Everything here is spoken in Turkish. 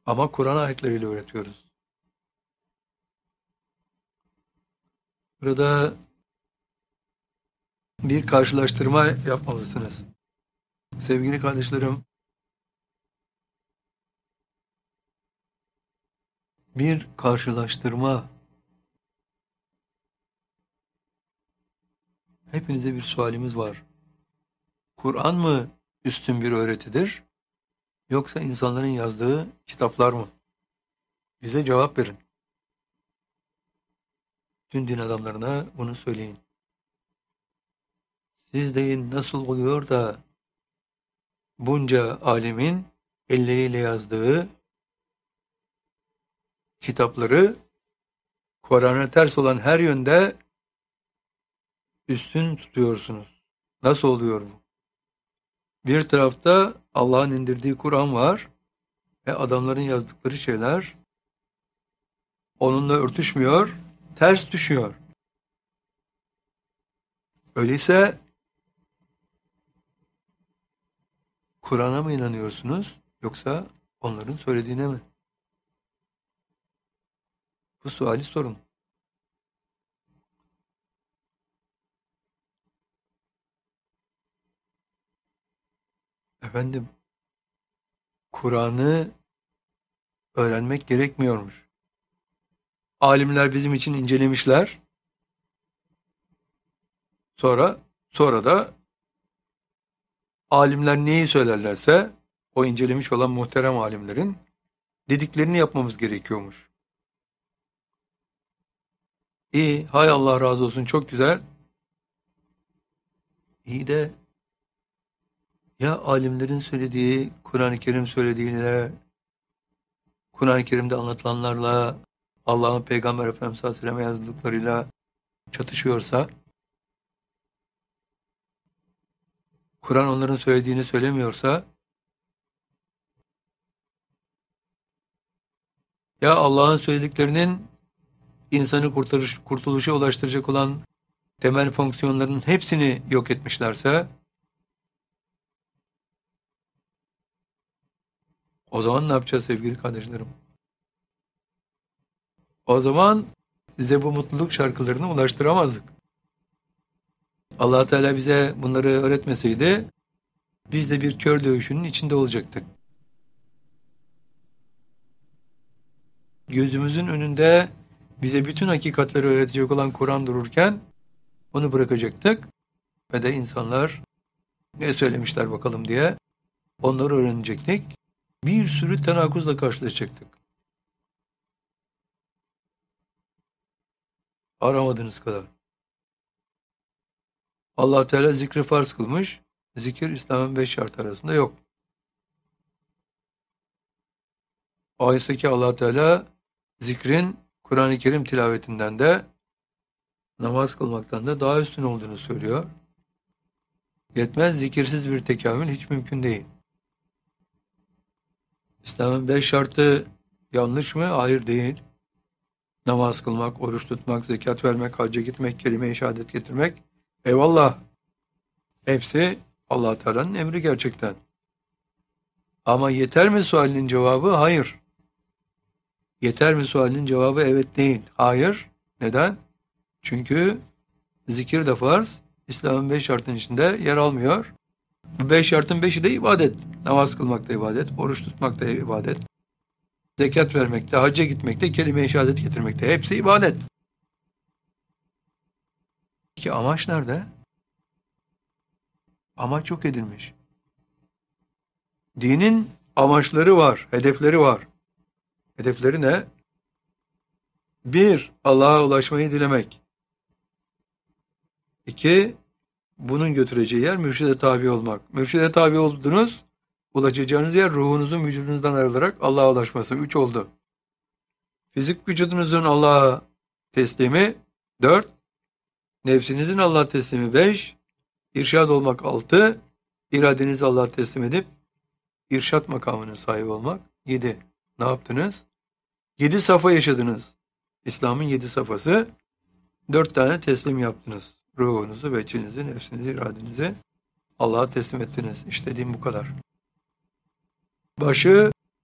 Ama Kur'an ayetleriyle öğretiyoruz. Burada bir karşılaştırma yapmalısınız. Sevgili kardeşlerim, bir karşılaştırma. Hepinize bir sualimiz var. Kur'an mı üstün bir öğretidir, yoksa insanların yazdığı kitaplar mı? Bize cevap verin. Tüm din adamlarına bunu söyleyin. Siz deyin, nasıl oluyor da bunca alemin elleriyle yazdığı kitapları Kur'an'a ters olan her yönde üstün tutuyorsunuz? Nasıl oluyor bu? Bir tarafta Allah'ın indirdiği Kur'an var ve adamların yazdıkları şeyler onunla örtüşmüyor, ters düşüyor. Öyleyse Kur'an'a mı inanıyorsunuz, yoksa onların söylediğine mi? Bu suali sorun. Efendim, Kur'an'ı öğrenmek gerekmiyormuş. Alimler bizim için incelemişler. Sonra da alimler neyi söylerlerse, o incelemiş olan muhterem alimlerin dediklerini yapmamız gerekiyormuş. İyi, hay Allah razı olsun, çok güzel. İyi de ya alimlerin söylediği, Kur'an-ı Kerim söylediğiyle, Kur'an-ı Kerim'de anlatılanlarla, Allah'ın Peygamber Efendimiz Aleyhisselam'a yazdıklarıyla çatışıyorsa, Kur'an onların söylediğini söylemiyorsa, ya Allah'ın söylediklerinin insanı kurtuluşa ulaştıracak olan temel fonksiyonların hepsini yok etmişlerse, o zaman ne yapacağız sevgili kardeşlerim? O zaman size bu mutluluk şarkılarını ulaştıramazdık. Allah Teala bize bunları öğretmeseydi, biz de bir kör dövüşünün içinde olacaktık. Gözümüzün önünde bize bütün hakikatleri öğretecek olan Kur'an dururken, onu bırakacaktık ve de insanlar ne söylemişler bakalım diye onları öğrenecektik. Bir sürü tenakuzla karşılaşacaktık. Aramadığınız kadar. Allah Teala zikri farz kılmış. Zikir İslam'ın 5 şartı arasında yok. Oysa ki Allah Teala zikrin Kur'an-ı Kerim tilavetinden de namaz kılmaktan da daha üstün olduğunu söylüyor. Yetmez, zikirsiz bir tekamül hiç mümkün değil. İslam'ın 5 şartı yanlış mı? Hayır, değil. Namaz kılmak, oruç tutmak, zekat vermek, hacca gitmek, kelime-i şehadet getirmek. Eyvallah. Hepsi Allah Teala'nın emri gerçekten. Ama yeter mi sualinin cevabı? Hayır. Yeter mi sualinin cevabı evet değil. Hayır. Neden? Çünkü zikir de farz, İslam'ın 5 şartının içinde yer almıyor. Bu 5 şartın 5'i de ibadet. Namaz kılmak da ibadet, oruç tutmak da ibadet, zekat vermek de, hacca gitmek de, kelime-i şehadet getirmek de, hepsi ibadet. Peki amaç nerede? Amaç yok edilmiş. Dinin amaçları var, hedefleri var. Hedefleri ne? Bir, Allah'a ulaşmayı dilemek. İki, bunun götüreceği yer mürşide tabi olmak. Mürşide tabi oldunuz, ulaşacağınız yer ruhunuzun vücudunuzdan ayrılarak Allah'a ulaşması. 3 oldu. Fizik vücudunuzun Allah'a teslimi 4, nefsinizin Allah'a teslimi 5, irşad olmak 6, iradenizi Allah'a teslim edip irşat makamının sahibi olmak 7. Ne yaptınız? 7 safa yaşadınız. İslam'ın 7 safhası. 4 tane teslim yaptınız. Ruhunuzu, veçinizi, nefsinizi, iradenizi Allah'a teslim ettiniz. İşte din bu kadar. Başı